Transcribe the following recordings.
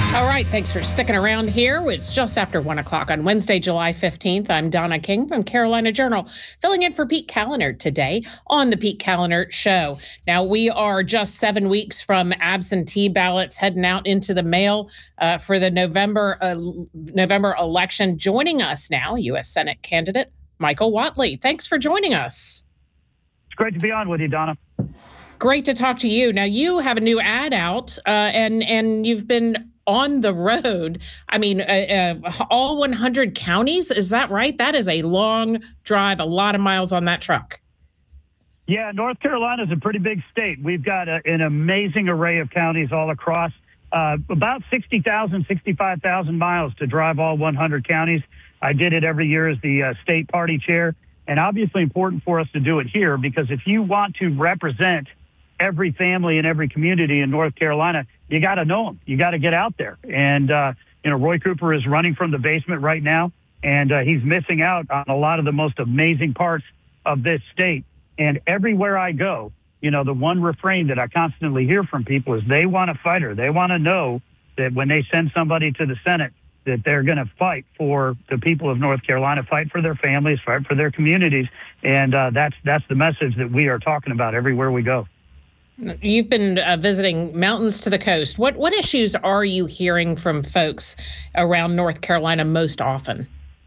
All right, thanks for sticking around here. It's just after 1 o'clock on Wednesday, July 15th. I'm Donna King from Carolina Journal, filling in for Pete Callender today on the Pete Callender Show. Now, we are just 7 weeks from absentee ballots heading out into the mail for the November election. Joining us now, U.S. Senate candidate Michael Whatley. Thanks for joining us. It's great to be on with you, Donna. Great to talk to you. Now, you have a new ad out, and you've been on the road. I mean, all 100 counties, is that right? That is a long drive, a lot of miles on that truck. Yeah, North Carolina is a pretty big state. We've got an amazing array of counties all across, about 60,000, 65,000 miles to drive all 100 counties. I did it every year as the state party chair, and obviously important for us to do it here because if you want to represent every family and every community in North Carolina, you got to know them. You got to get out there. And, Roy Cooper is running from the basement right now, and he's missing out on a lot of the most amazing parts of this state. And everywhere I go, the one refrain that I constantly hear from people is they want a fighter. They want to know that when they send somebody to the Senate, that they're going to fight for the people of North Carolina, fight for their families, fight for their communities. And that's the message that we are talking about everywhere we go. You've been visiting mountains to the coast. What issues are you hearing from folks around North Carolina most often?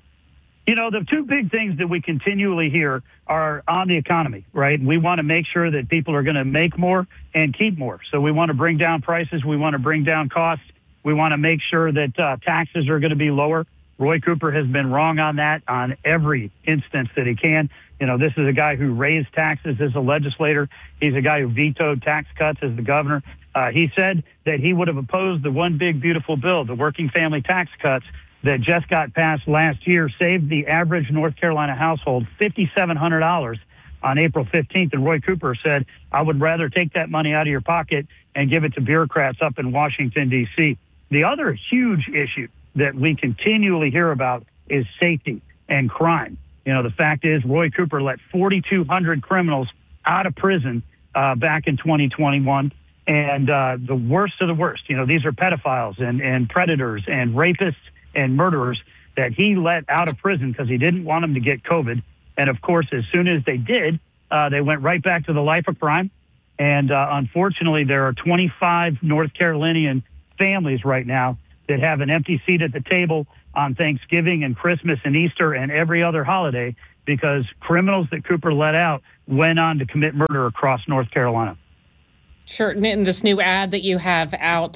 The two big things that we continually hear are on the economy, right? We want to make sure that people are going to make more and keep more. So we want to bring down prices. We want to bring down costs. We want to make sure that taxes are going to be lower. Roy Cooper has been wrong on that on every instance that he can. This is a guy who raised taxes as a legislator. He's a guy who vetoed tax cuts as the governor. He said that he would have opposed the one big beautiful bill, the working family tax cuts that just got passed last year, saved the average North Carolina household $5,700 on April 15th. And Roy Cooper said, I would rather take that money out of your pocket and give it to bureaucrats up in Washington, D.C. The other huge issue that we continually hear about is safety and crime. The fact is Roy Cooper let 4,200 criminals out of prison back in 2021. And the worst of the worst, these are pedophiles and predators and rapists and murderers that he let out of prison because he didn't want them to get COVID. And of course, as soon as they did, they went right back to the life of crime. And unfortunately, there are 25 North Carolinian families right now that have an empty seat at the table on Thanksgiving and Christmas and Easter and every other holiday because criminals that Cooper let out went on to commit murder across North Carolina. Sure. And this new ad that you have out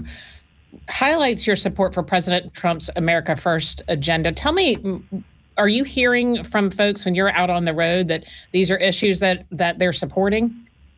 highlights your support for President Trump's America First agenda. Tell me, are you hearing from folks when you're out on the road that these are issues that they're supporting?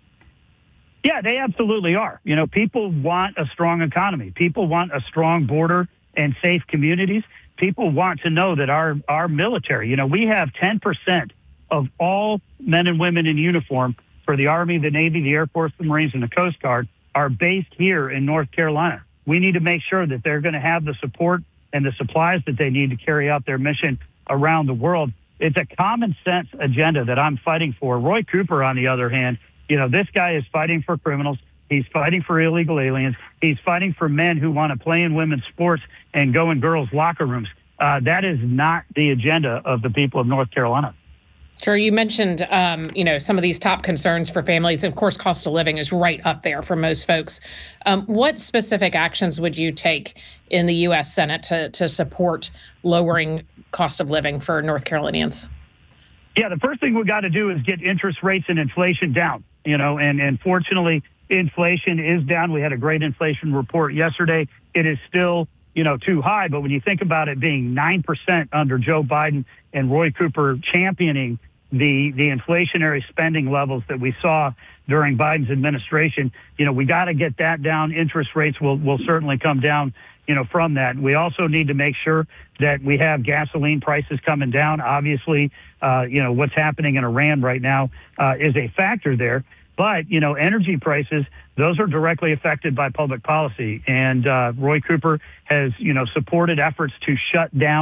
Yeah, they absolutely are. People want a strong economy. People want a strong border and safe communities. People want to know that our military, we have 10% of all men and women in uniform for the Army, the Navy, the Air Force, the Marines, and the Coast Guard are based here in North Carolina. We need to make sure that they're going to have the support and the supplies that they need to carry out their mission around the world. It's a common sense agenda that I'm fighting for. Roy Cooper, on the other hand, this guy is fighting for criminals. He's fighting for illegal aliens. He's fighting for men who want to play in women's sports and go in girls' locker rooms. That is not the agenda of the people of North Carolina. Sure. You mentioned, some of these top concerns for families. Of course, cost of living is right up there for most folks. What specific actions would you take in the U.S. Senate to support lowering cost of living for North Carolinians? Yeah, the first thing we got to do is get interest rates and inflation down, and fortunately, inflation is down. We had a great inflation report yesterday. It is still, too high. But when you think about it being 9% under Joe Biden and Roy Cooper championing the inflationary spending levels that we saw during Biden's administration, we got to get that down. Interest rates will certainly come down, from that. We also need to make sure that we have gasoline prices coming down. Obviously, what's happening in Iran right now is a factor there. But, energy prices, those are directly affected by public policy. And Roy Cooper has, supported efforts to shut down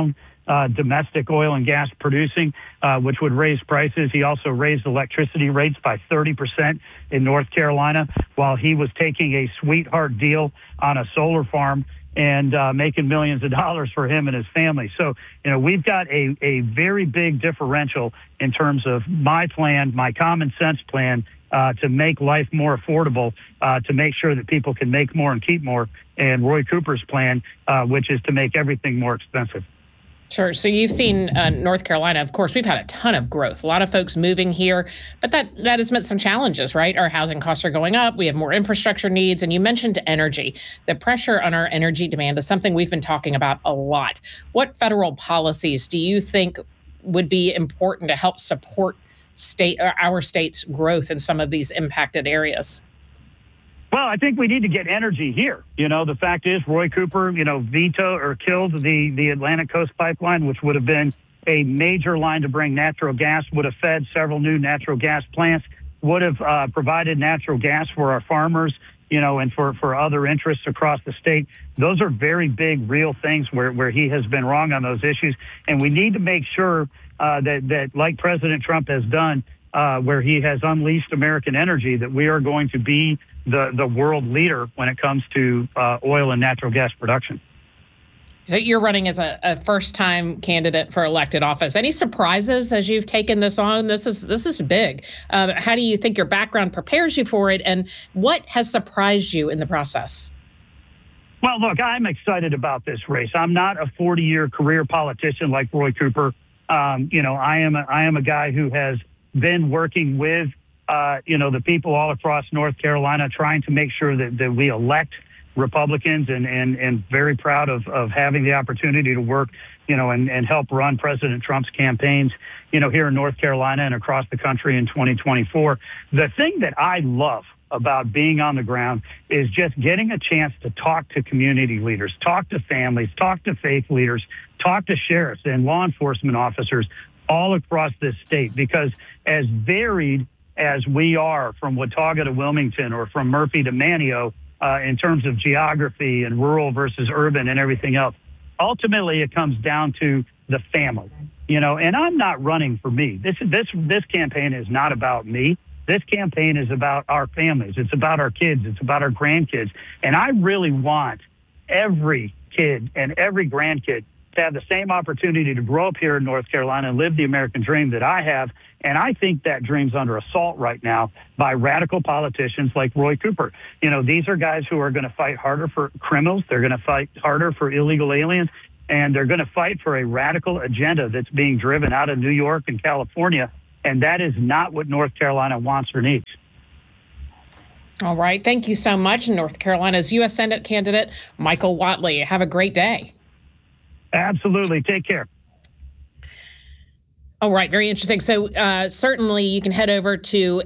domestic oil and gas producing, which would raise prices. He also raised electricity rates by 30% in North Carolina while he was taking a sweetheart deal on a solar farm and making millions of dollars for him and his family. So, we've got a very big differential in terms of my plan, my common sense plan, to make life more affordable, to make sure that people can make more and keep more, and Roy Cooper's plan, which is to make everything more expensive. Sure. So you've seen North Carolina. Of course, we've had a ton of growth, a lot of folks moving here, but that has meant some challenges, right? Our housing costs are going up. We have more infrastructure needs. And you mentioned energy. The pressure on our energy demand is something we've been talking about a lot. What federal policies do you think would be important to help support our state's growth in some of these impacted areas? Well, I think we need to get energy here. The fact is Roy Cooper, vetoed or killed the Atlantic Coast Pipeline, which would have been a major line to bring natural gas, would have fed several new natural gas plants, would have provided natural gas for our farmers, and for other interests across the state. Those are very big, real things where he has been wrong on those issues. And we need to make sure that like President Trump has done, where he has unleashed American energy, that we are going to be the world leader when it comes to oil and natural gas production. So you're running as a first-time candidate for elected office. Any surprises as you've taken this on? This is big. How do you think your background prepares you for it, and what has surprised you in the process? Well, look, I'm excited about this race. I'm not a 40-year career politician like Roy Cooper. I am a guy who has been working with the people all across North Carolina, trying to make sure that we elect Republicans, and very proud of having the opportunity to work, and help run President Trump's campaigns, here in North Carolina and across the country in 2024. The thing that I love about being on the ground is just getting a chance to talk to community leaders, talk to families, talk to faith leaders, talk to sheriffs and law enforcement officers all across this state, because as varied as we are from Watauga to Wilmington or from Murphy to Manteo, in terms of geography and rural versus urban and everything else, ultimately it comes down to the family, and I'm not running for me. This campaign is not about me. This campaign is about our families. It's about our kids. It's about our grandkids. And I really want every kid and every grandkid to have the same opportunity to grow up here in North Carolina and live the American dream that I have. And I think that dream's under assault right now by radical politicians like Roy Cooper. These are guys who are going to fight harder for criminals. They're going to fight harder for illegal aliens. And they're going to fight for a radical agenda that's being driven out of New York and California. And that is not what North Carolina wants or needs. All right. Thank you so much. North Carolina's U.S. Senate candidate, Michael Whatley. Have a great day. Absolutely. Take care. All right. Very interesting. So certainly you can head over to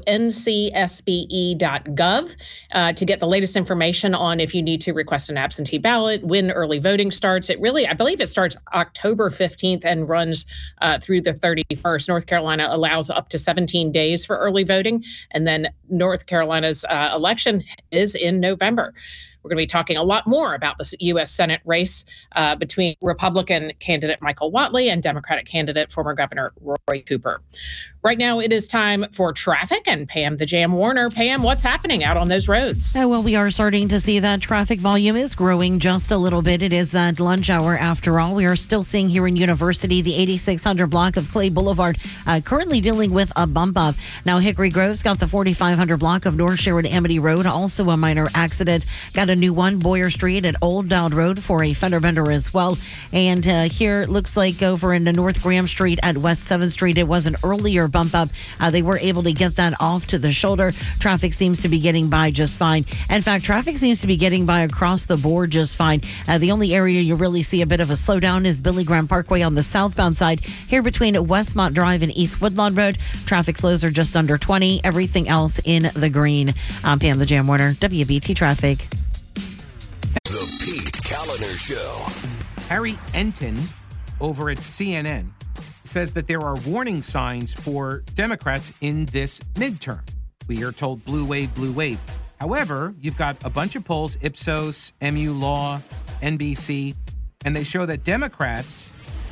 ncsbe.gov to get the latest information on if you need to request an absentee ballot, when early voting starts. I believe it starts October 15th and runs through the 31st. North Carolina allows up to 17 days for early voting. And then North Carolina's election is in November. We're going to be talking a lot more about this U.S. Senate race between Republican candidate Michael Whatley and Democratic candidate former Governor Roy Cooper. Right now, it is time for traffic, and Pam the Jam Warner. Pam, what's happening out on those roads? Well, we are starting to see that traffic volume is growing just a little bit. It is that lunch hour after all. We are still seeing here in University, the 8600 block of Clay Boulevard currently dealing with a bump up. Now, Hickory Grove's got the 4500 block of North Sherwood Amity Road, also a minor accident. Got a new one, Boyer Street at Old Dowd Road for a fender bender as well. And here, looks like over into North Graham Street at West 7th Street, it was an earlier bump up. They were able to get that off to the shoulder. Traffic seems to be getting by just fine. In fact, traffic seems to be getting by across the board just fine. The only area you really see a bit of a slowdown is Billy Graham Parkway on the southbound side. Here between Westmont Drive and East Woodlawn Road, traffic flows are just under 20. Everything else in the green. I'm Pam the Jam Warner, WBT Traffic. The Pete Kaliner Show. Harry Enton over at CNN says that there are warning signs for Democrats in this midterm. We are told blue wave, blue wave. However, you've got a bunch of polls, Ipsos, MU Law, NBC, and they show that Democrats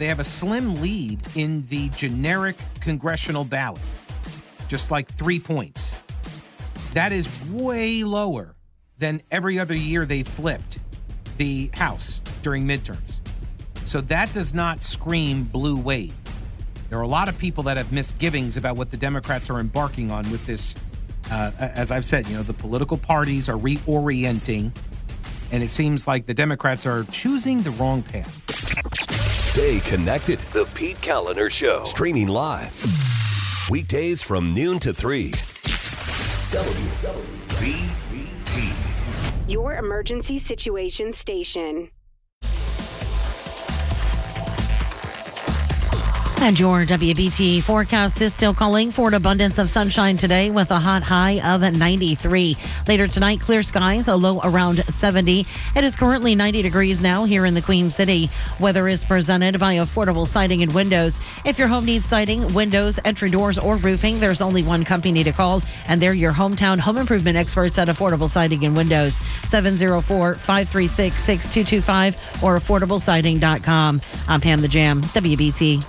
they have a slim lead in the generic congressional ballot, just like 3 points. That is way lower than every other year they flipped the House during midterms. So that does not scream blue wave. There are a lot of people that have misgivings about what the Democrats are embarking on with this. As I've said, the political parties are reorienting, and it seems like the Democrats are choosing the wrong path. Stay connected. The Pete Kaliner Show. Streaming live. Weekdays from noon to 3. WBT. Your emergency situation station. And your WBT forecast is still calling for an abundance of sunshine today with a hot high of 93. Later tonight, clear skies, a low around 70. It is currently 90 degrees now here in the Queen City. Weather is presented by Affordable Siding and Windows. If your home needs siding, windows, entry doors, or roofing, there's only one company to call, and they're your hometown home improvement experts at Affordable Siding and Windows. 704-536-6225 or affordablesiding.com. I'm Pam the Jam, WBT.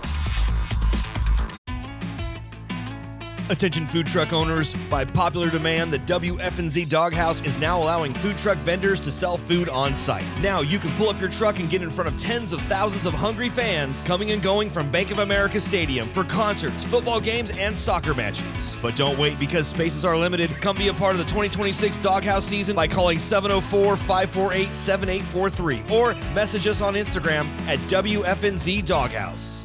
Attention food truck owners, by popular demand, the WFNZ Doghouse is now allowing food truck vendors to sell food on site. Now you can pull up your truck and get in front of tens of thousands of hungry fans coming and going from Bank of America Stadium for concerts, football games, and soccer matches. But don't wait, because spaces are limited. Come be a part of the 2026 Doghouse season by calling 704-548-7843 or message us on Instagram at WFNZ Doghouse.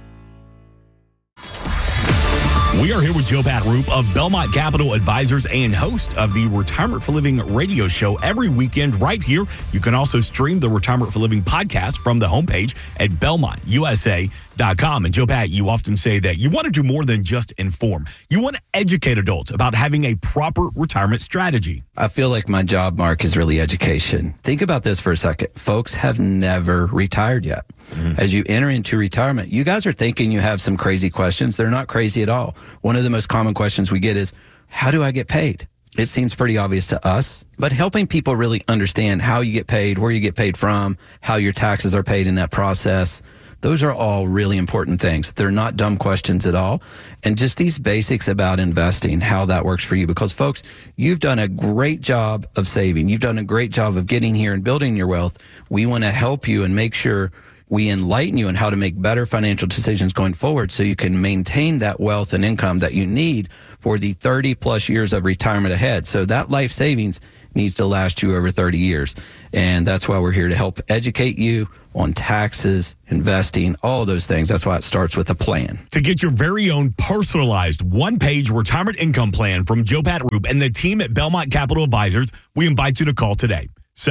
We are here with Joe Pat Roop of Belmont Capital Advisors and host of the Retirement for Living radio show every weekend right here. You can also stream the Retirement for Living podcast from the homepage at BelmontUSA.com. And Joe Pat, you often say that you want to do more than just inform. You want to educate adults about having a proper retirement strategy. I feel like my job, Mark, is really education. Think about this for a second. Folks have never retired yet. Mm-hmm. As you enter into retirement, you guys are thinking you have some crazy questions. They're not crazy at all. One of the most common questions we get is, how do I get paid? It seems pretty obvious to us, but helping people really understand how you get paid, where you get paid from, how your taxes are paid in that process, those are all really important things. They're not dumb questions at all. And just these basics about investing, how that works for you. Because, folks, you've done a great job of saving. You've done a great job of getting here and building your wealth. We want to help you and make sure we enlighten you on how to make better financial decisions going forward so you can maintain that wealth and income that you need for the 30 plus years of retirement ahead. So that life savings needs to last you over 30 years. And that's why we're here to help educate you on taxes, investing, all those things. That's why it starts with a plan. To get your very own personalized one-page retirement income plan from Joe Pat Roop and the team at Belmont Capital Advisors, we invite you to call today,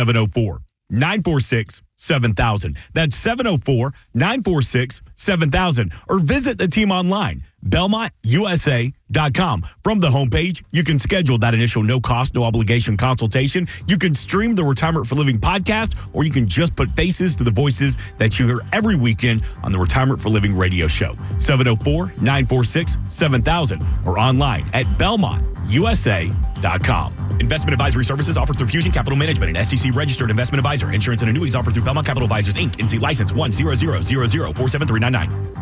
704-946-7000. That's 704-946-7000. Or visit the team online, BelmontUSA.com. From the homepage, you can schedule that initial no-cost, no-obligation consultation. You can stream the Retirement for Living podcast, or you can just put faces to the voices that you hear every weekend on the Retirement for Living radio show. 704-946-7000 or online at BelmontUSA.com. Investment advisory services offered through Fusion Capital Management, an SEC-registered investment advisor. Insurance and annuities offered through Belmont Capital Advisors, Inc., NC license 10000473399.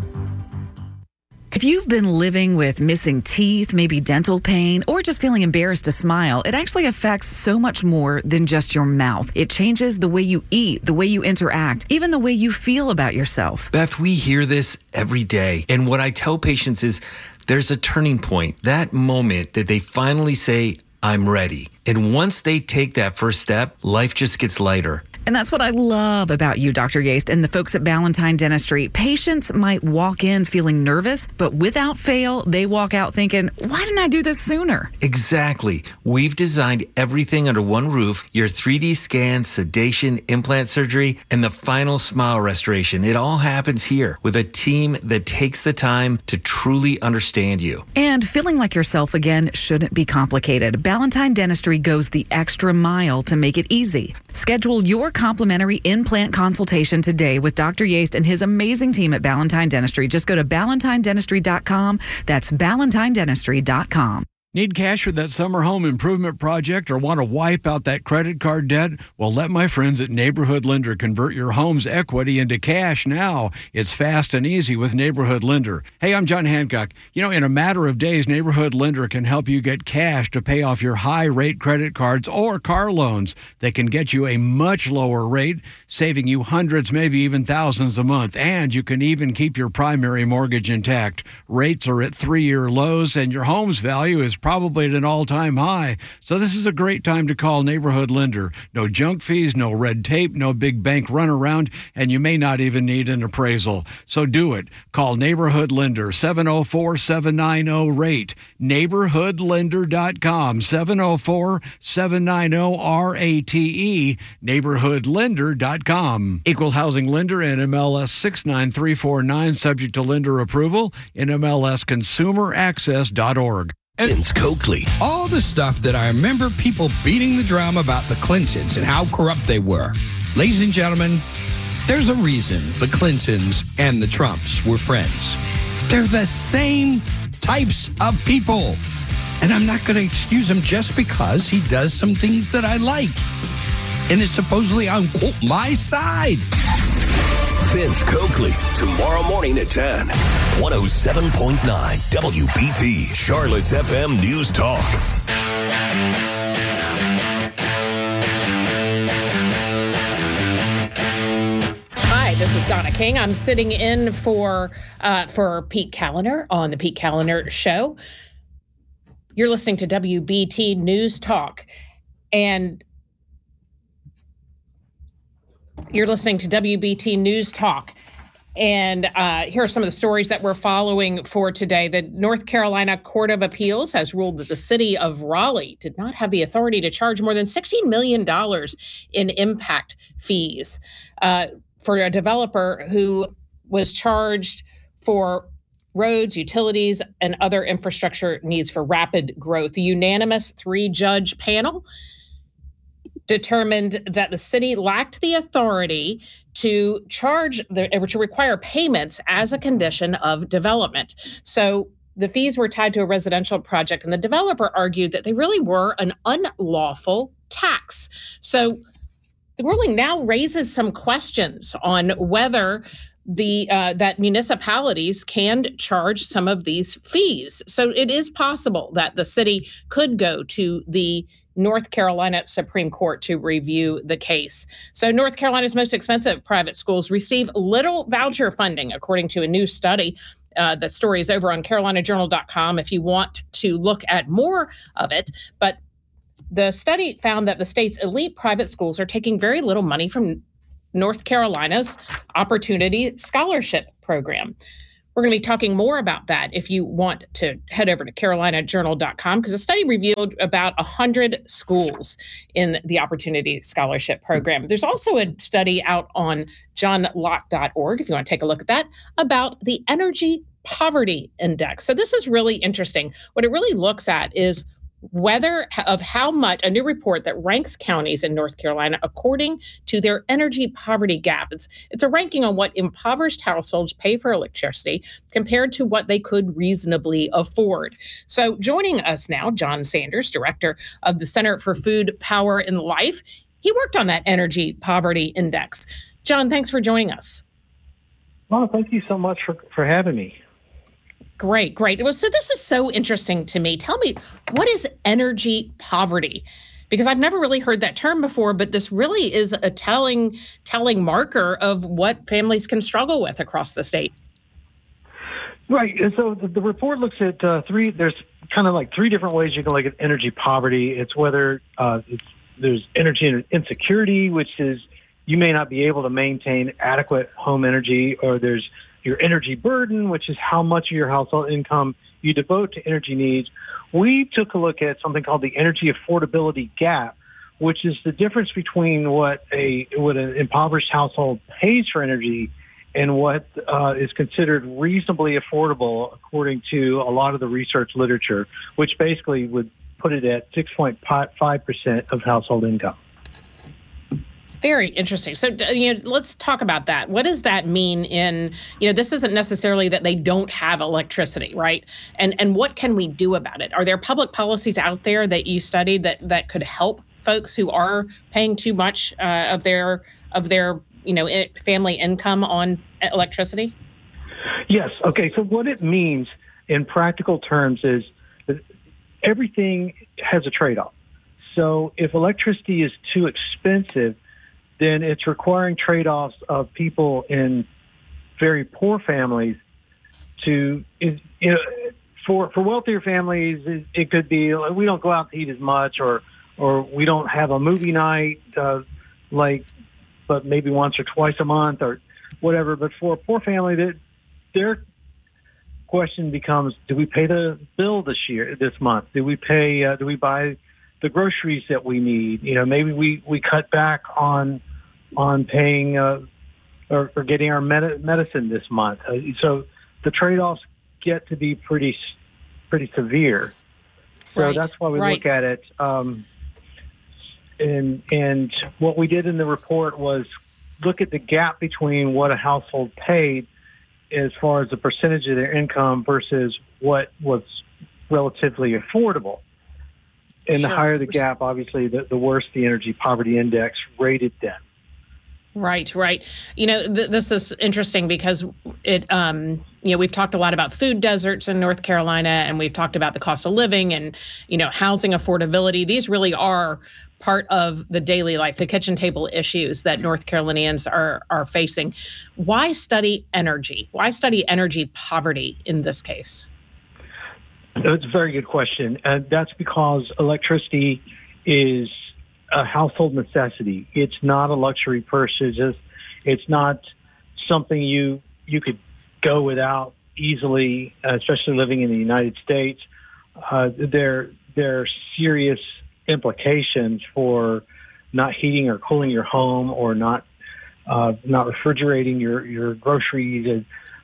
If you've been living with missing teeth, maybe dental pain, or just feeling embarrassed to smile, it actually affects so much more than just your mouth. It changes the way you eat, the way you interact, even the way you feel about yourself. Beth, we hear this every day. And what I tell patients is there's a turning point, that moment that they finally say, I'm ready. And once they take that first step, life just gets lighter. And that's what I love about you, Dr. Yaste, and the folks at Ballantine Dentistry. Patients might walk in feeling nervous, but without fail, they walk out thinking, why didn't I do this sooner? Exactly. We've designed everything under one roof, your 3D scan, sedation, implant surgery, and the final smile restoration. It all happens here with a team that takes the time to truly understand you. And feeling like yourself again shouldn't be complicated. Ballantine Dentistry goes the extra mile to make it easy. Schedule your complimentary implant consultation today with Dr. Yaste and his amazing team at Ballantine Dentistry. Just go to BallantineDentistry.com. That's BallantineDentistry.com. Need cash for that summer home improvement project or want to wipe out that credit card debt? Well, let my friends at Neighborhood Lender convert your home's equity into cash now. It's fast and easy with Neighborhood Lender. Hey, I'm John Hancock. You know, in a matter of days, Neighborhood Lender can help you get cash to pay off your high-rate credit cards or car loans. They can get you a much lower rate, saving you hundreds, maybe even thousands a month. And you can even keep your primary mortgage intact. Rates are at 3-year lows, and your home's value is probably at an all-time high. So this is a great time to call Neighborhood Lender. No junk fees, no red tape, no big bank runaround, and you may not even need an appraisal. So do it. Call Neighborhood Lender, 704-790-RATE. NeighborhoodLender.com, 704-790-RATE. NeighborhoodLender.com. Equal housing lender and MLS 69349, subject to lender approval, NMLSconsumeraccess.org. Vince Coakley. All the stuff that I remember people beating the drum about the Clintons and how corrupt they were. Ladies and gentlemen, there's a reason the Clintons and the Trumps were friends. They're the same types of people. And I'm not going to excuse him just because he does some things that I like. And it's supposedly on, quote, my side. Vince Coakley, tomorrow morning at 10. 107.9 WBT, Charlotte's FM News Talk. Hi, this is Donna King. I'm sitting in for Pete Kaliner on the Pete Kaliner Show. You're listening to WBT News Talk, and here are some of the stories that we're following for today. The North Carolina Court of Appeals has ruled that the city of Raleigh did not have the authority to charge more than $16 million in impact fees for a developer who was charged for roads, utilities, and other infrastructure needs for rapid growth. The unanimous 3-judge panel determined that the city lacked the authority to to require payments as a condition of development. So the fees were tied to a residential project, and the developer argued that they really were an unlawful tax. So the ruling now raises some questions on whether that municipalities can charge some of these fees. So it is possible that the city could go to the North Carolina Supreme Court to review the case. So North Carolina's most expensive private schools receive little voucher funding, according to a new study. The story is over on CarolinaJournal.com if you want to look at more of it. But the study found that the state's elite private schools are taking very little money from North Carolina's Opportunity Scholarship Program. We're going to be talking more about that if you want to head over to CarolinaJournal.com, because the study revealed about 100 schools in the Opportunity Scholarship Program. There's also a study out on johnlocke.org, if you want to take a look at that, about the Energy Poverty Index. So this is really interesting. What it really looks at is how much, a new report that ranks counties in North Carolina according to their energy poverty gap. It's a ranking on what impoverished households pay for electricity compared to what they could reasonably afford. So joining us now, John Sanders, director of the Center for Food, Power, and Life. He worked on that energy poverty index. John, thanks for joining us. Well, thank you so much for having me. Great. Well, so this is so interesting to me. Tell me, what is energy poverty? Because I've never really heard that term before, but this really is a telling marker of what families can struggle with across the state. Right. And so the report looks at there's kind of like 3 different ways you can look at energy poverty. It's whether there's energy insecurity, which is you may not be able to maintain adequate home energy, or there's your energy burden, which is how much of your household income you devote to energy needs. We took a look at something called the energy affordability gap, which is the difference between what an impoverished household pays for energy and what is considered reasonably affordable according to a lot of the research literature, which basically would put it at 6.5% of household income. Very interesting. So, let's talk about that. What does that mean this isn't necessarily that they don't have electricity, right? And what can we do about it? Are there public policies out there that you studied that could help folks who are paying too much of their family income on electricity? Yes. Okay. So what it means in practical terms is that everything has a trade-off. So if electricity is too expensive, then it's requiring trade-offs of people in very poor families for wealthier families, it could be we don't go out to eat as much, or we don't have a movie night, but maybe once or twice a month or whatever. But for a poor family, their question becomes: do we pay the bill this month? Do we buy the groceries that we need? Maybe we cut back on paying or getting our medicine this month. So the trade-offs get to be pretty severe. So Right. that's why we Right. look at it. And what we did in the report was look at the gap between what a household paid as far as the percentage of their income versus what was relatively affordable. And the Sure. higher the gap, obviously, the worse the energy poverty index rated them. Right. This is interesting because we've talked a lot about food deserts in North Carolina, and we've talked about the cost of living and, housing affordability. These really are part of the daily life, the kitchen table issues that North Carolinians are facing. Why study energy? Why study energy poverty in this case? That's a very good question. That's because electricity is a household necessity. It's not a luxury purchase. It's not something you could go without easily, especially living in the United States. There are serious implications for not heating or cooling your home, or not refrigerating your groceries.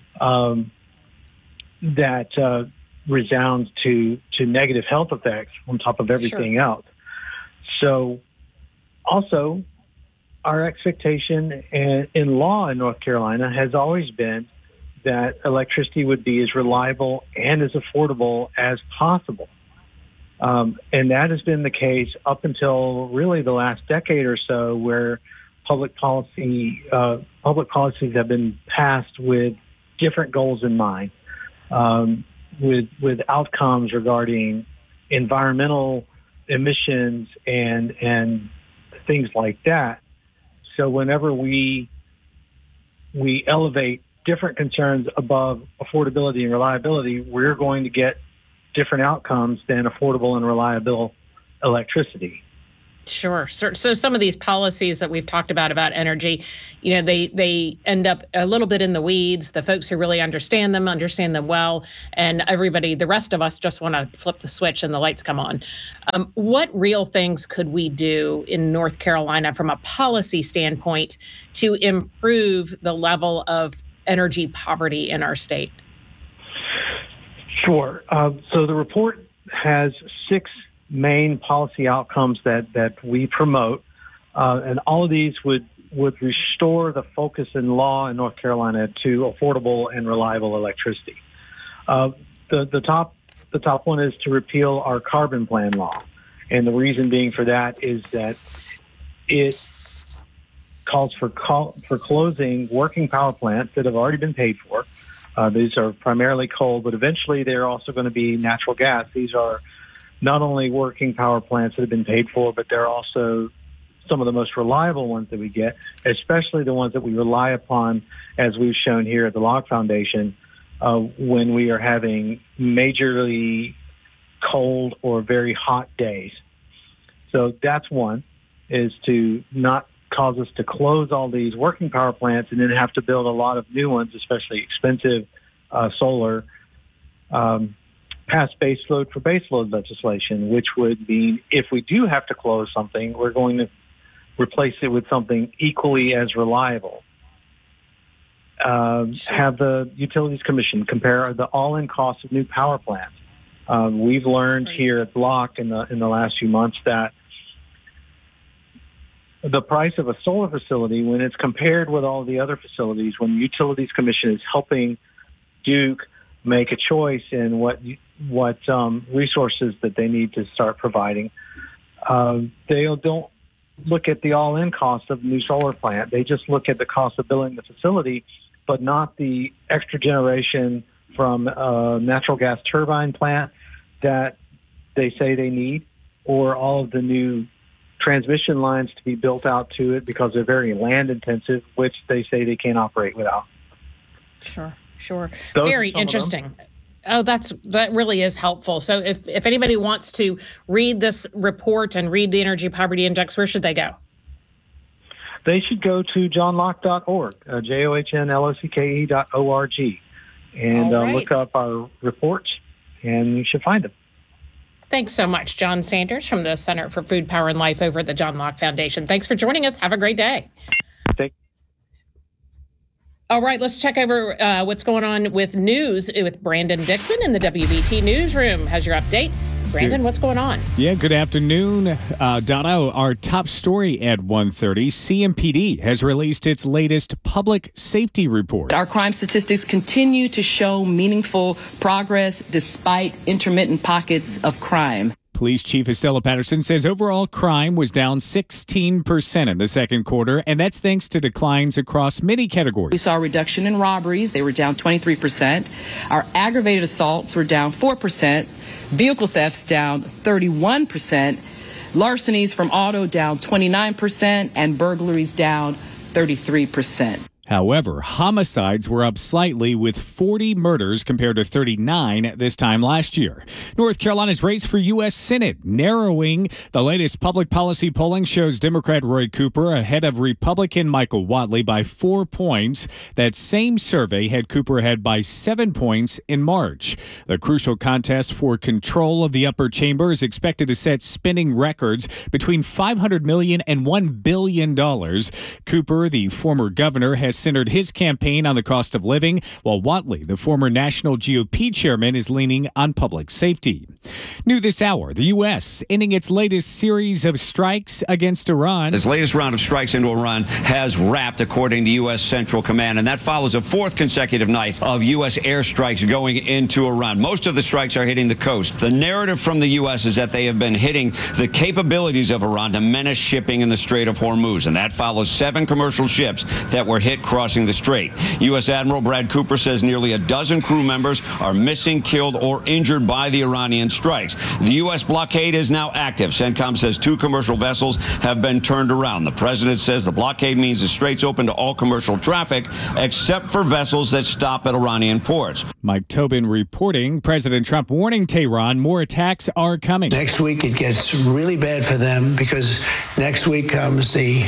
That resounds to negative health effects on top of everything else. So also, our expectation in law in North Carolina has always been that electricity would be as reliable and as affordable as possible. And that has been the case up until really the last decade or so, where public policies have been passed with different goals in mind, with outcomes regarding environmental emissions and things like that. So whenever we elevate different concerns above affordability and reliability, we're going to get different outcomes than affordable and reliable electricity. Sure. So some of these policies that we've talked about energy, they end up a little bit in the weeds. The folks who really understand them well, and everybody, the rest of us, just want to flip the switch and the lights come on. What real things could we do in North Carolina from a policy standpoint to improve the level of energy poverty in our state? Sure. So the report has 6 main policy outcomes that we promote, and all of these would restore the focus in law in North Carolina to affordable and reliable electricity. The top one is to repeal our carbon plan law, and the reason being for that is that it calls for closing working power plants that have already been paid for. These are primarily coal, but eventually they're also going to be natural gas. These are not only working power plants that have been paid for, but they're also some of the most reliable ones that we get, especially the ones that we rely upon, as we've shown here at the Log Foundation, when we are having majorly cold or very hot days. So that's one, is to not cause us to close all these working power plants and then have to build a lot of new ones, especially expensive solar. Pass baseload for baseload legislation, which would mean if we do have to close something, we're going to replace it with something equally as reliable. Have the Utilities Commission compare the all-in cost of new power plants. We've learned here at Block in the last few months that the price of a solar facility, when it's compared with all the other facilities, when the Utilities Commission is helping Duke make a choice in what resources that they need to start providing, they don't look at the all-in cost of the new solar plant. They just look at the cost of building the facility, but not the extra generation from a natural gas turbine plant that they say they need, or all of the new transmission lines to be built out to it because they're very land intensive, which they say they can't operate without. Sure. Very interesting. Oh, that really is helpful. So if anybody wants to read this report and read the Energy Poverty Index, where should they go? They should go to johnlocke.org, JOHNLOCKE.org, and look up our reports, and you should find them. Thanks so much, John Sanders from the Center for Food, Power, and Life over at the John Locke Foundation. Thanks for joining us. Have a great day. All right, let's check over what's going on with news with Brandon Dixon in the WBT Newsroom. How's your update? Brandon, what's going on? Yeah, good afternoon, Donna. Our top story at 1:30, CMPD has released its latest public safety report. Our crime statistics continue to show meaningful progress despite intermittent pockets of crime. Police Chief Estella Patterson says overall crime was down 16% in the second quarter, and that's thanks to declines across many categories. We saw a reduction in robberies. They were down 23%. Our aggravated assaults were down 4%. Vehicle thefts down 31%. Larcenies from auto down 29%, and burglaries down 33%. However, homicides were up slightly with 40 murders compared to 39 this time last year. North Carolina's race for U.S. Senate narrowing. The latest public policy polling shows Democrat Roy Cooper ahead of Republican Michael Whatley by 4 points. That same survey had Cooper ahead by 7 points in March. The crucial contest for control of the upper chamber is expected to set spending records between $500 million and $1 billion. Cooper, the former governor, has centered his campaign on the cost of living, while Whatley, the former national GOP chairman, is leaning on public safety. New this hour, the U.S. ending its latest series of strikes against Iran. This latest round of strikes into Iran has wrapped, according to U.S. Central Command, and that follows a fourth consecutive night of U.S. airstrikes going into Iran. Most of the strikes are hitting the coast. The narrative from the U.S. is that they have been hitting the capabilities of Iran to menace shipping in the Strait of Hormuz, and that follows 7 commercial ships that were hit crossing the strait. U.S. Admiral Brad Cooper says nearly a dozen crew members are missing, killed, or injured by the Iranian strikes. The U.S. blockade is now active. CENTCOM says 2 commercial vessels have been turned around. The president says the blockade means the strait's open to all commercial traffic except for vessels that stop at Iranian ports. Mike Tobin reporting. President Trump warning Tehran more attacks are coming. Next week it gets really bad for them because next week comes the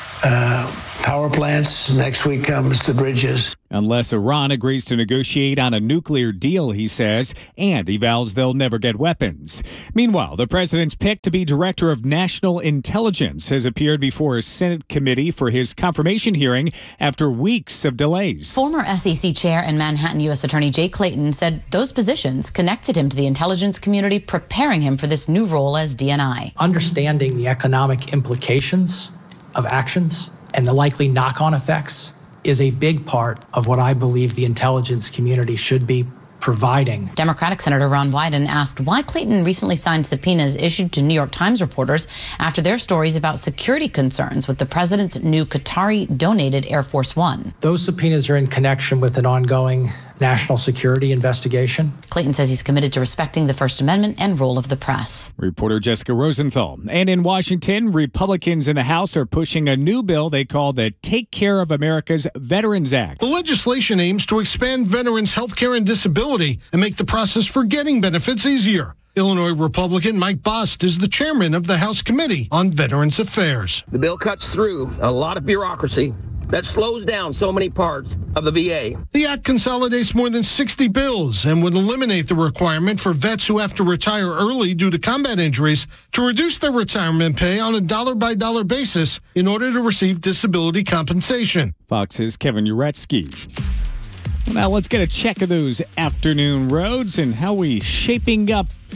power plants. Next week comes the bridges. Unless Iran agrees to negotiate on a nuclear deal, he says, and he vows they'll never get weapons. Meanwhile, the president's pick to be director of national intelligence has appeared before a Senate committee for his confirmation hearing after weeks of delays. Former SEC chair and Manhattan U.S. Attorney Jay Clayton said those positions connected him to the intelligence community, preparing him for this new role as DNI. Understanding the economic implications of actions and the likely knock-on effects is a big part of what I believe the intelligence community should be providing. Democratic Senator Ron Wyden asked why Clayton recently signed subpoenas issued to New York Times reporters after their stories about security concerns with the president's new Qatari-donated Air Force One. Those subpoenas are in connection with an ongoing national security investigation. Clayton says he's committed to respecting the First Amendment and role of the press. Reporter Jessica Rosenthal. And in Washington, Republicans in the House are pushing a new bill they call the Take Care of America's Veterans Act. The legislation aims to expand veterans' health care and disability and make the process for getting benefits easier. Illinois Republican Mike Bost is the chairman of the House Committee on Veterans Affairs. The bill cuts through a lot of bureaucracy that slows down so many parts of the VA. The act consolidates more than 60 bills and would eliminate the requirement for vets who have to retire early due to combat injuries to reduce their retirement pay on a dollar-by-dollar basis in order to receive disability compensation. Fox's Kevin Uretsky. Now let's get a check of those afternoon roads and how we shaping up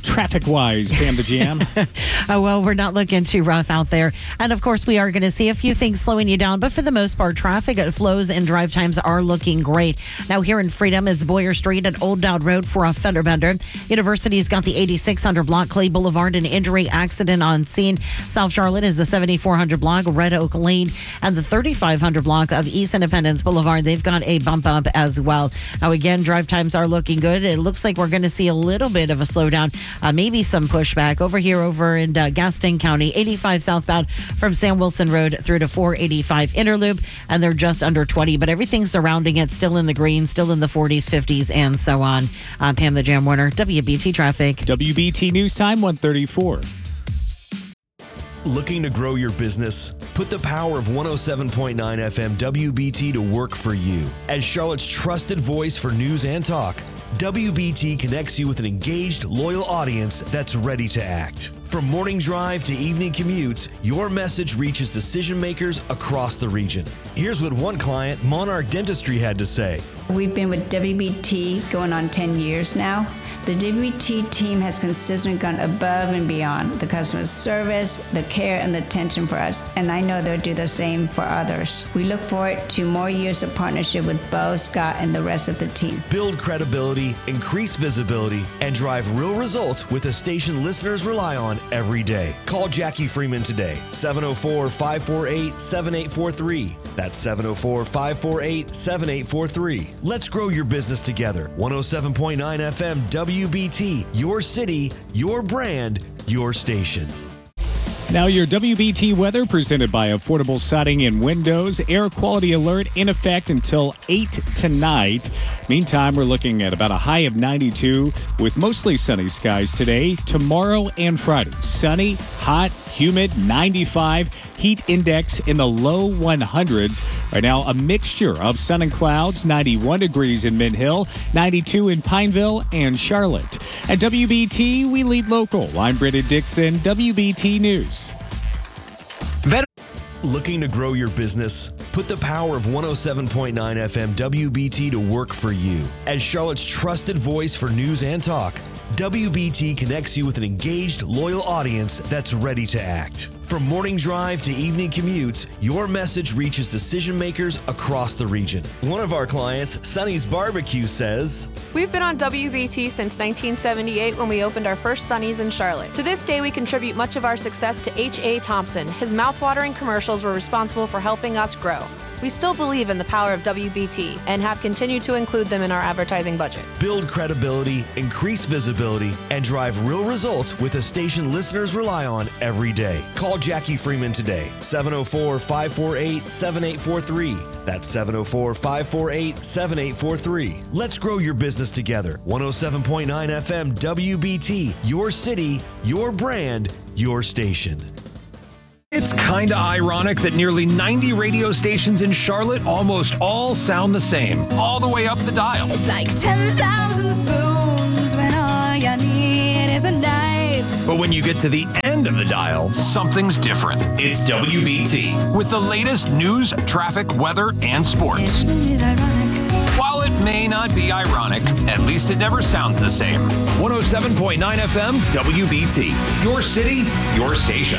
traffic-wise, Pam the Jam? Well, we're not looking too rough out there. And of course, we are going to see a few things slowing you down. But for the most part, traffic flows and drive times are looking great. Now, here in Freedom is Boyer Street and Old Dowd Road for a fender bender. University's got the 8600 block, Clay Boulevard, an injury accident on scene. South Charlotte is the 7400 block, Red Oak Lane, and the 3500 block of East Independence Boulevard. They've got a bump up as well. Now, again, drive times are looking good. It looks like we're going to see a little bit of a slowdown, maybe some pushback over here over in Gaston County, 85 southbound from Sam Wilson Road through to 485 Interloop, and they're just under 20, but everything surrounding it still in the green, still in the 40s, 50s, and so on. I'm Pam the Jam Warner, WBT Traffic. WBT News Time, 1:34. Looking to grow your business? Put the power of 107.9 FM WBT to work for you. As Charlotte's trusted voice for news and talk, WBT connects you with an engaged, loyal audience that's ready to act. From morning drive to evening commutes, your message reaches decision makers across the region. Here's what one client, Monarch Dentistry, had to say. We've been with WBT going on 10 years now. The WBT team has consistently gone above and beyond the customer service, the care, and the attention for us, and I know they'll do the same for others. We look forward to more years of partnership with Bo, Scott, and the rest of the team. Build credibility, increase visibility, and drive real results with a station listeners rely on every day. Call Jackie Freeman today, 704-548-7843. That's 704-548-7843. Let's grow your business together. 107.9 FM WBT, your city, your brand, your station. Now your WBT weather presented by Affordable Siding and Windows. Air quality alert in effect until 8 tonight. Meantime, we're looking at about a high of 92 with mostly sunny skies today, tomorrow, and Friday. Sunny, hot, humid, 95. Heat index in the low 100s. Right now, a mixture of sun and clouds, 91 degrees in Mint Hill, 92 in Pineville and Charlotte. At WBT, we lead local. I'm Brendan Dixon, WBT News. Looking to grow your business? Put the power of 107.9 FM WBT to work for you. As Charlotte's trusted voice for news and talk, WBT connects you with an engaged, loyal audience that's ready to act. From morning drive to evening commutes, your message reaches decision makers across the region. One of our clients, Sonny's Barbecue, says, "We've been on WBT since 1978 when we opened our first Sonny's in Charlotte. To this day, we contribute much of our success to H.A. Thompson. His mouthwatering commercials were responsible for helping us grow. We still believe in the power of WBT and have continued to include them in our advertising budget. Build credibility, increase visibility, and drive real results with a station listeners rely on every day. Call Jackie Freeman today, 704-548-7843. That's 704-548-7843. Let's grow your business together. 107.9 FM WBT, your city, your brand, your station. It's kind of ironic that nearly 90 radio stations in Charlotte almost all sound the same, all the way up the dial. It's like 10,000 spoons when all you need is a knife. But when you get to the end of the dial, something's different. It's WBT with the latest news, traffic, weather, and sports. Isn't it ironic? While it may not be ironic, at least it never sounds the same. 107.9 FM WBT, your city, your station.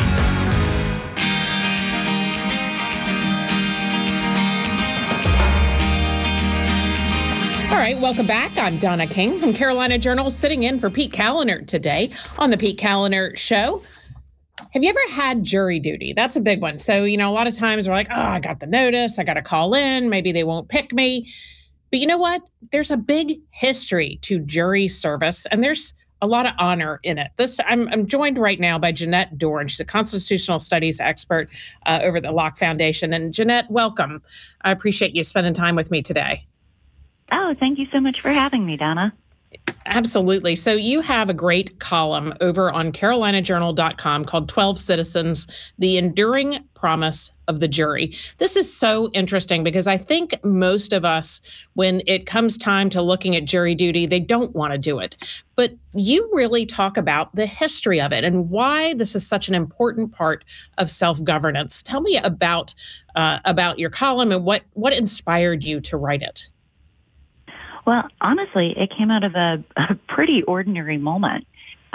All right, welcome back. I'm Donna King from Carolina Journal, sitting in for Pete Callender today on the Pete Callender Show. Have you ever had jury duty? That's a big one. So, a lot of times we're like, oh, I got the notice. I got to call in. Maybe they won't pick me. But you know what? There's a big history to jury service, and there's a lot of honor in it. I'm joined right now by Jeanette Dorn. She's a constitutional studies expert over the Locke Foundation. And Jeanette, welcome. I appreciate you spending time with me today. Oh, thank you so much for having me, Donna. Absolutely. So you have a great column over on carolinajournal.com called 12 Citizens, the Enduring Promise of the Jury. This is so interesting because I think most of us, when it comes time to looking at jury duty, they don't want to do it. But you really talk about the history of it and why this is such an important part of self-governance. Tell me about your column and what inspired you to write it. Well, honestly, it came out of a pretty ordinary moment.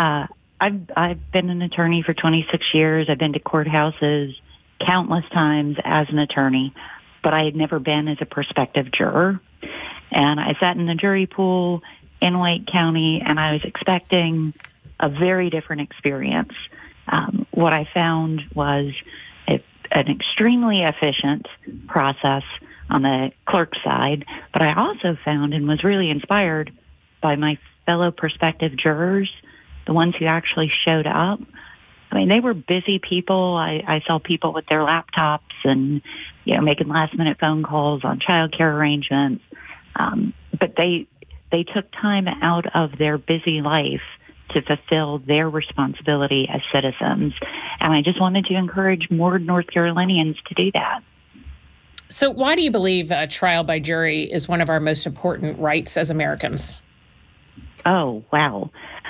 I've been an attorney for 26 years. I've been to courthouses countless times as an attorney, but I had never been as a prospective juror. And I sat in the jury pool in Lake County, and I was expecting a very different experience. What I found was an extremely efficient process on the clerk side, but I also found and was really inspired by my fellow prospective jurors, the ones who actually showed up. I mean, they were busy people. I saw people with their laptops and, making last-minute phone calls on child care arrangements. But they took time out of their busy life to fulfill their responsibility as citizens. And I just wanted to encourage more North Carolinians to do that. So why do you believe trial by jury is one of our most important rights as Americans? Oh, wow.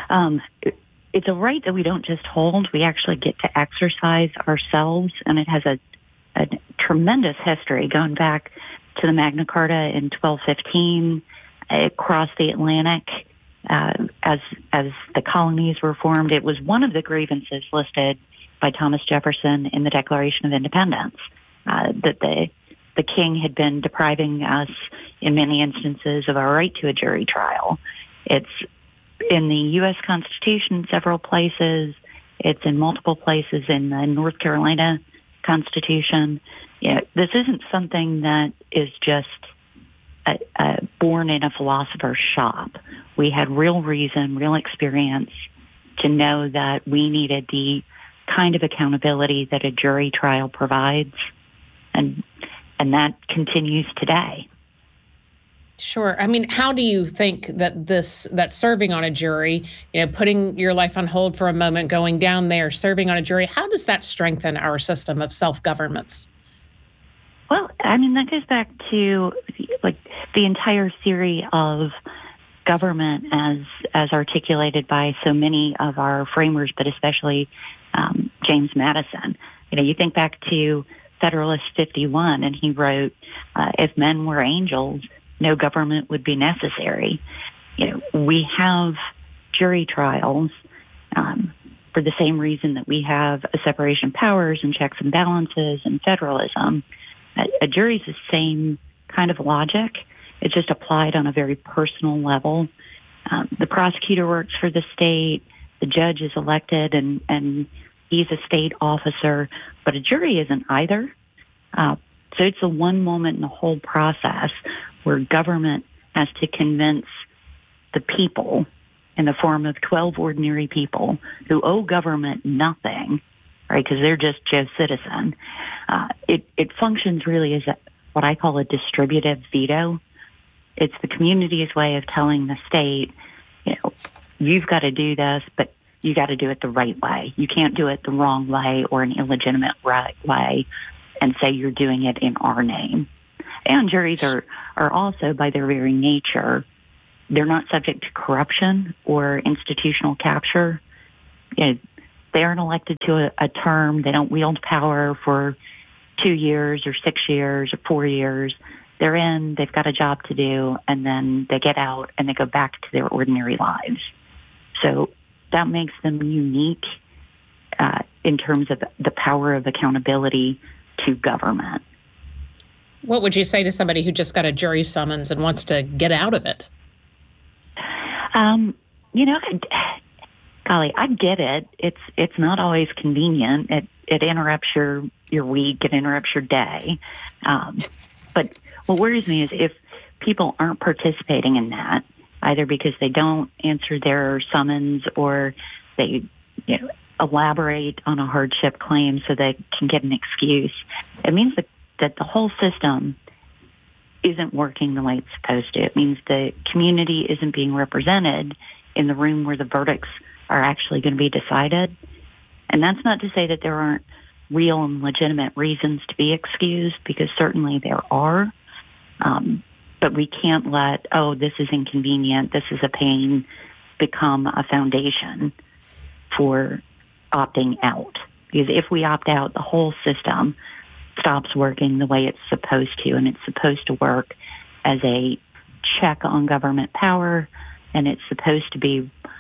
It's a right that we don't just hold, we actually get to exercise ourselves, and it has a tremendous history going back to the Magna Carta in 1215. It crossed the Atlantic as the colonies were formed. It was one of the grievances listed by Thomas Jefferson in the Declaration of Independence, that the king had been depriving us in many instances of our right to a jury trial. It's in the U.S. Constitution in several places. It's in multiple places in the North Carolina Constitution. This isn't something that is just born in a philosopher's shop. We had real reason, real experience to know that we needed the kind of accountability that a jury trial provides, and that continues today. Sure. I mean, how do you think that serving on a jury, putting your life on hold for a moment, going down there, serving on a jury, how does that strengthen our system of self-governments? Well, I mean, that goes back to the entire theory of government as articulated by so many of our framers, but especially James Madison. You think back to Federalist 51, and he wrote, if men were angels, no government would be necessary. We have jury trials for the same reason that we have a separation of powers and checks and balances and federalism. A jury is the same kind of logic. It's just applied on a very personal level. The prosecutor works for the state. The judge is elected, and he's a state officer. But a jury isn't either. So it's the one moment in the whole process where government has to convince the people in the form of 12 ordinary people who owe government nothing, right, because they're just Joe Citizen. It functions really as what I call a distributive veto. It's the community's way of telling the state, you've got to do this, but you got to do it the right way. You can't do it the wrong way or an illegitimate right way and say you're doing it in our name. And juries are also, by their very nature, they're not subject to corruption or institutional capture. They aren't elected to a term. They don't wield power for 2 years or 6 years or 4 years. They're in, they've got a job to do, and then they get out and they go back to their ordinary lives. So that makes them unique in terms of the power of accountability to government. What would you say to somebody who just got a jury summons and wants to get out of it? Golly, I get it. It's not always convenient. It interrupts your week. It interrupts your day. But what worries me is if people aren't participating in that, either because they don't answer their summons or they elaborate on a hardship claim so they can get an excuse. It means that the whole system isn't working the way it's supposed to. It means the community isn't being represented in the room where the verdicts are actually going to be decided. And that's not to say that there aren't real and legitimate reasons to be excused, because certainly there are. But we can't let, this is inconvenient, this is a pain, become a foundation for opting out. Because if we opt out, the whole system stops working the way it's supposed to, and it's supposed to work as a check on government power, and it's supposed to be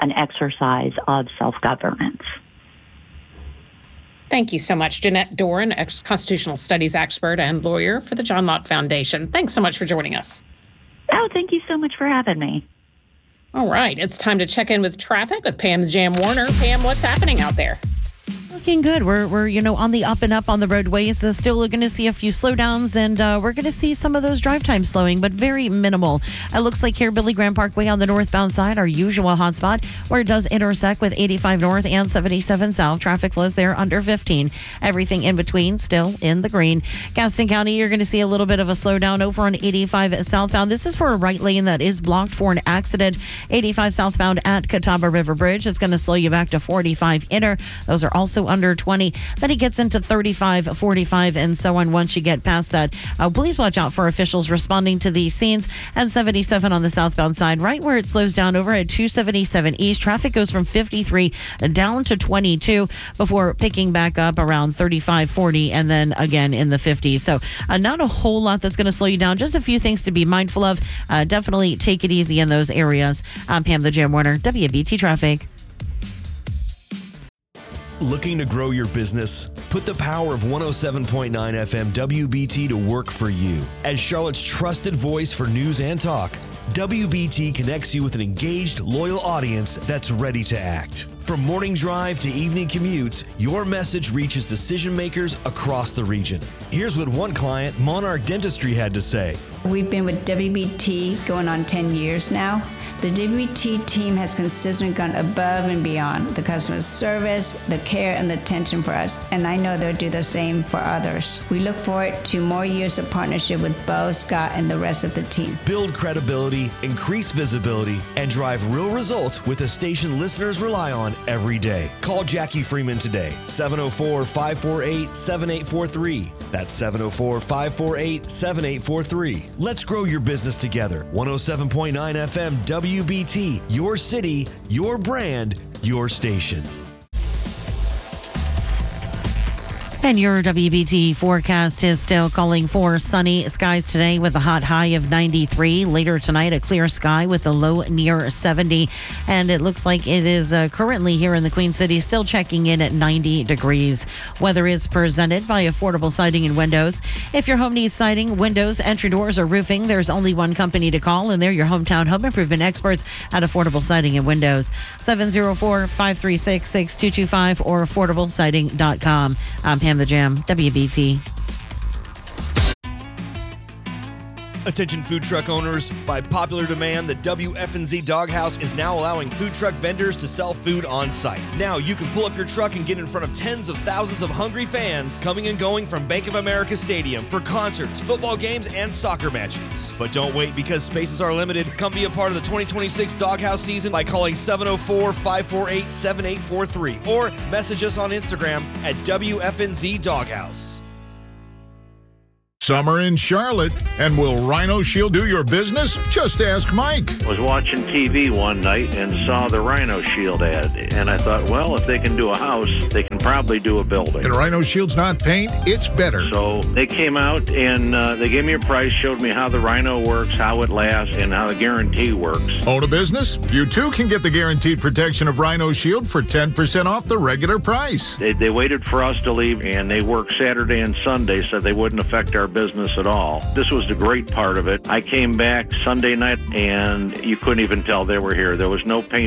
an exercise of self-governance. Thank you so much, Jeanette Doran, constitutional studies expert and lawyer for the John Locke Foundation. Thanks so much for joining us. Oh, thank you so much for having me. All right, it's time to check in with traffic with Pam the Jam Warner. Pam, what's happening out there? Looking good. We're on the up and up on the roadways. Still looking to see a few slowdowns, and we're going to see some of those drive times slowing, but very minimal. It looks like here, Billy Graham Parkway on the northbound side, our usual hotspot, where it does intersect with 85 north and 77 south. Traffic flows there under 15. Everything in between still in the green. Gaston County, you're going to see a little bit of a slowdown over on 85 southbound. This is for a right lane that is blocked for an accident. 85 southbound at Catawba River Bridge. It's going to slow you back to 45 inner. Those are also under 20. Then it gets into 35, 45, and so on once you get past that. Please watch out for officials responding to these scenes. And 77 on the southbound side, right where it slows down over at 277 east. Traffic goes from 53 down to 22 before picking back up around 35, 40, and then again in the 50s. So not a whole lot that's going to slow you down. Just a few things to be mindful of. Definitely take it easy in those areas. I'm Pam the Jam Warner, WBT Traffic. Looking to grow your business? Put the power of 107.9 FM WBT to work for you. As Charlotte's trusted voice for news and talk, WBT connects you with an engaged, loyal audience that's ready to act. From morning drive to evening commutes, your message reaches decision makers across the region. Here's what one client, Monarch Dentistry, had to say. We've been with WBT going on 10 years now. The WBT team has consistently gone above and beyond the customer service, the care, and the attention for us, and I know they'll do the same for others. We look forward to more years of partnership with Bo, Scott, and the rest of the team. Build credibility, increase visibility, and drive real results with a station listeners rely on every day. Call Jackie Freeman today, 704-548-7843. That's 704-548-7843. Let's grow your business together. 107.9 FM WBT, your city, your brand, your station. And your WBT forecast is still calling for sunny skies today with a hot high of 93. Later tonight, a clear sky with a low near 70. And it looks like it is currently here in the Queen City still checking in at 90 degrees. Weather is presented by Affordable Siding and Windows. If your home needs siding, windows, entry doors, or roofing, there's only one company to call, and they're your hometown home improvement experts at Affordable Siding and Windows. 704-536-6225 or affordablesiding.com. I'm Pam the Jam, WBT. Attention food truck owners, by popular demand, the WFNZ Doghouse is now allowing food truck vendors to sell food on site. Now you can pull up your truck and get in front of tens of thousands of hungry fans coming and going from Bank of America Stadium for concerts, football games, and soccer matches. But don't wait, because spaces are limited. Come be a part of the 2026 Doghouse season by calling 704-548-7843 or message us on Instagram at WFNZ Doghouse. Summer in Charlotte, and will Rhino Shield do your business? Just ask Mike. Was watching TV one night and saw the Rhino Shield ad, and I thought, well, if they can do a house, they can probably do a building. And Rhino Shield's not paint, it's better. So they came out and they gave me a price, showed me how the Rhino works, how it lasts, and how the guarantee works. Own a business? You too can get the guaranteed protection of Rhino Shield for 10% off the regular price. They waited for us to leave, and they worked Saturday and Sunday so they wouldn't affect our business at all. This was the great part of it. I came back Sunday night, and you couldn't even tell they were here. There was no paint